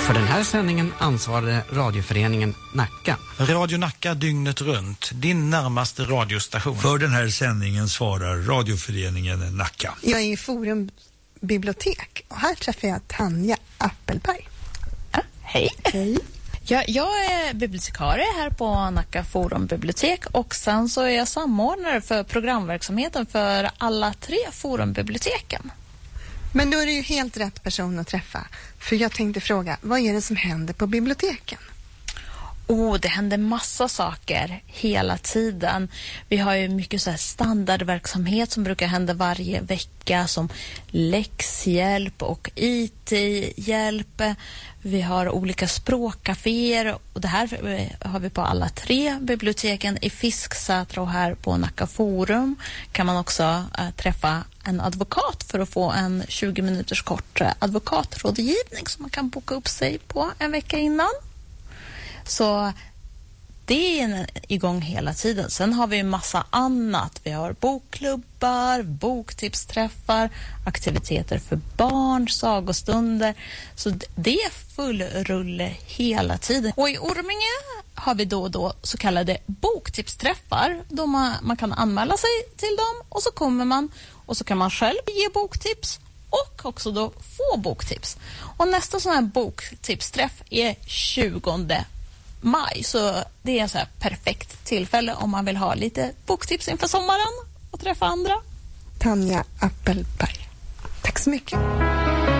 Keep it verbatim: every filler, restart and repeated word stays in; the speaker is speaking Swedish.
För den här sändningen ansvarade radioföreningen Nacka. Radio Nacka dygnet runt, din närmaste radiostation. För den här sändningen svarar radioföreningen Nacka. Jag är i Forum bibliotek och här träffar jag Tanja Appelberg. Ja, hej. Hej. Ja, jag är bibliotekarie här på Nacka Forum bibliotek och sen så är jag samordnare för programverksamheten för alla tre forumbiblioteken. Men då är det ju helt rätt person att träffa. För jag tänkte fråga, vad är det som händer på biblioteken? Oh, det händer massa saker hela tiden. Vi har ju mycket så här standardverksamhet som brukar hända varje vecka, som läxhjälp och I T-hjälp. Vi har olika språkcaféer och det här har vi på alla tre biblioteken. I Fisksätra och här på Nacka Forum kan man också äh, träffa en advokat för att få en tjugo minuters kort advokatrådgivning som man kan boka upp sig på en vecka innan. Så det är igång hela tiden. Sen har vi en massa annat. Vi har bokklubbar, boktipsträffar, aktiviteter för barn, sagostunder. Så det är full rulle hela tiden. Och i Orminge har vi då och då så kallade boktipsträffar. Då man, man kan anmäla sig till dem och så kommer man och så kan man själv ge boktips och också då få boktips. Och nästa sån här boktipsträff är tjugonde maj, så det är en så här perfekt tillfälle om man vill ha lite boktips inför sommaren och träffa andra. Tanja Appelberg. Tack så mycket.